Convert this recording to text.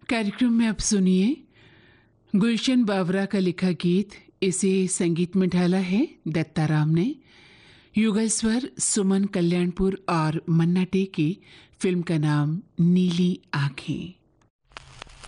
कार्यक्रम में आप सुनिए गुलशन बावरा का लिखा गीत। इसे संगीत में ढाला है दत्ताराम ने। युगल स्वर सुमन कल्याणपुर और मन्ना डे की। फिल्म का नाम नीली आंखें।